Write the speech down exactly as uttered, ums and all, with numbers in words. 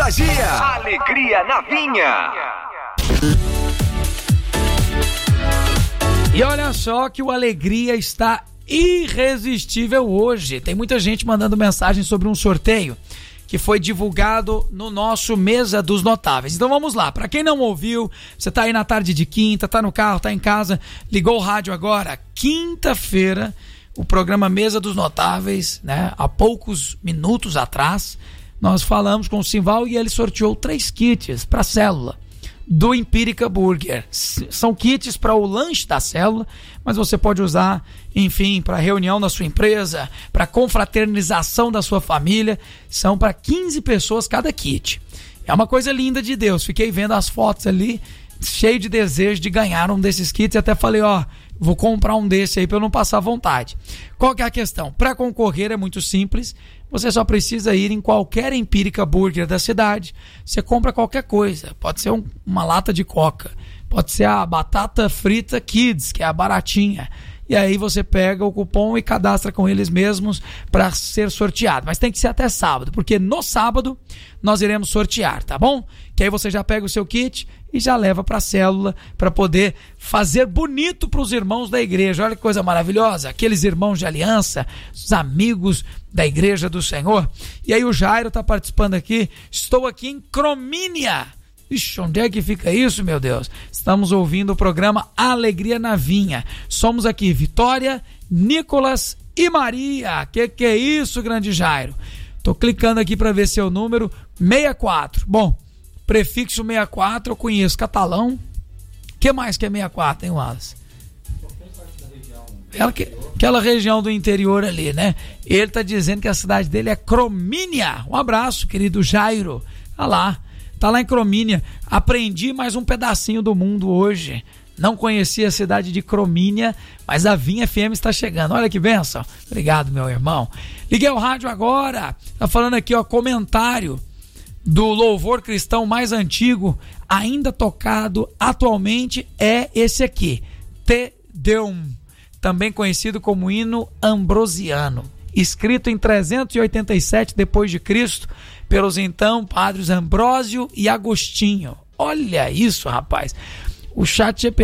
magia. Alegria na Vinha. E olha só que o Alegria está irresistível hoje. Tem muita gente mandando mensagem sobre um sorteio que foi divulgado no nosso Mesa dos Notáveis. Então vamos lá, para quem não ouviu, você tá aí na tarde de quinta, tá no carro, tá em casa, ligou o rádio agora, quinta-feira, o programa Mesa dos Notáveis, né? Há poucos minutos atrás, nós falamos com o Simval e ele sorteou três kits para célula do Empírica Burger. São kits para o lanche da célula, mas você pode usar, enfim, para reunião da sua empresa, para confraternização da sua família. São para quinze pessoas cada kit. É uma coisa linda de Deus. Fiquei vendo as fotos ali, cheio de desejo de ganhar um desses kits, e até falei, ó, vou comprar um desse aí para eu não passar vontade. Qual que é a questão? Para concorrer é muito simples. Você só precisa ir em qualquer Empírica Burger da cidade. Você compra qualquer coisa. Pode ser um, uma lata de coca. Pode ser a batata frita Kids, que é a baratinha. E aí você pega o cupom e cadastra com eles mesmos para ser sorteado. Mas tem que ser até sábado, porque no sábado nós iremos sortear, tá bom? Que aí você já pega o seu kit e já leva para a célula para poder fazer bonito para os irmãos da igreja. Olha que coisa maravilhosa, aqueles irmãos de aliança, os amigos da igreja do Senhor. E aí o Jairo está participando aqui. Estou aqui em Cromínia. Ixi, onde é que fica isso, meu Deus? Estamos ouvindo o programa Alegria na Vinha. Somos aqui Vitória, Nicolas e Maria. Que que é isso, grande Jairo? Tô clicando aqui para ver seu número, sessenta e quatro. Bom, prefixo sessenta e quatro, eu conheço catalão. Que mais que é sessenta e quatro, hein, Wallace? Aquela, aquela região do interior ali, né? Ele tá dizendo que a cidade dele é Cromínia. Um abraço, querido Jairo. Olha lá. Tá lá em Cromínia. Aprendi mais um pedacinho do mundo hoje. Não conhecia a cidade de Cromínia, mas a Vinha F M está chegando. Olha que bênção. Obrigado, meu irmão. Liguei o rádio agora. Tá falando aqui, ó, comentário do louvor cristão mais antigo, ainda tocado atualmente, é esse aqui. Te Deum, também conhecido como hino ambrosiano. Escrito em trezentos e oitenta e sete depois de Cristo, pelos então padres Ambrósio e Agostinho. Olha isso, rapaz. O chat G P